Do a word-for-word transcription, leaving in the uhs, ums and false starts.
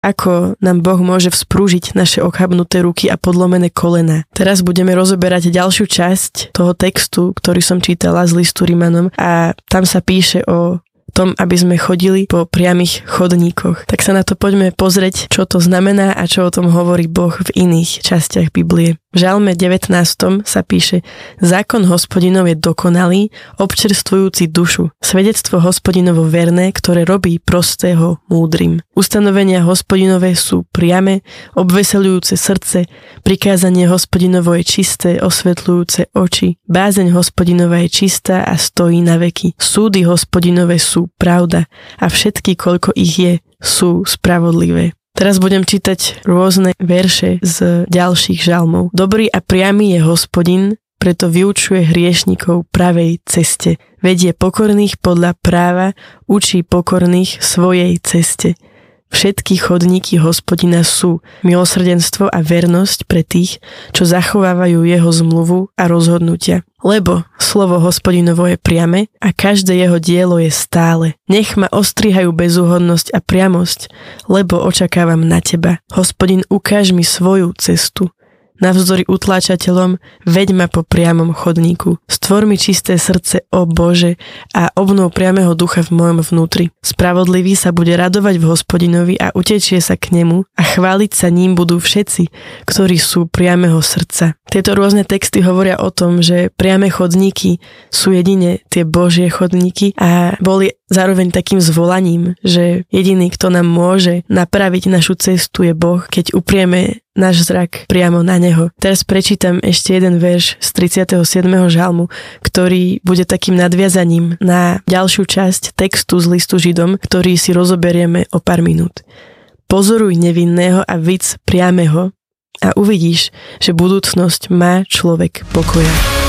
ako nám Boh môže vzprúžiť naše ochabnuté ruky a podlomené kolena. Teraz budeme rozoberať ďalšiu časť toho textu, ktorý som čítala z listu Rimanom a tam sa píše o tom, aby sme chodili po priamych chodníkoch. Tak sa na to poďme pozrieť, čo to znamená a čo o tom hovorí Boh v iných častiach Biblie. V Žalme devätnástom sa píše: Zákon Hospodinov je dokonalý, občerstvujúci dušu. Svedectvo Hospodinovo verné, ktoré robí prostého múdrym. Ustanovenia Hospodinové sú priame, obveseľujúce srdce, prikázanie Hospodinovo je čisté, osvetľujúce oči. Bázeň Hospodinova je čistá a stojí na veky. Súdy Hospodinové sú pravda a všetky, koľko ich je, sú spravodlivé. Teraz budem čítať rôzne verše z ďalších žalmov. Dobrý a priamy je Hospodin, preto vyučuje hriešnikov pravej ceste. Vedie pokorných podľa práva, učí pokorných svojej ceste. Všetky chodníky Hospodina sú milosrdenstvo a vernosť pre tých, čo zachovávajú jeho zmluvu a rozhodnutia. Lebo slovo Hospodinovo je priame a každé jeho dielo je stále. Nech ma ostrihajú bezúhodnosť a priamosť, lebo očakávam na teba. Hospodin, ukáž mi svoju cestu. Navzdory utláčateľom, veď ma po priamom chodníku. Stvor mi čisté srdce, o Bože, a obnov priameho ducha v mojom vnútri. Spravodlivý sa bude radovať v Hospodinovi a utečie sa k nemu a chváliť sa ním budú všetci, ktorí sú priameho srdca. Tieto rôzne texty hovoria o tom, že priame chodníky sú jedine tie Božie chodníky a boli zároveň takým zvolaním, že jediný, kto nám môže napraviť našu cestu, je Boh, keď uprieme náš zrak priamo na neho. Teraz prečítam ešte jeden verš z tridsiateho siedmeho žalmu, ktorý bude takým nadviazaním na ďalšiu časť textu z listu Židom, ktorý si rozoberieme o pár minút. Pozoruj nevinného a vidz priameho a uvidíš, že budúcnosť má človek pokoja.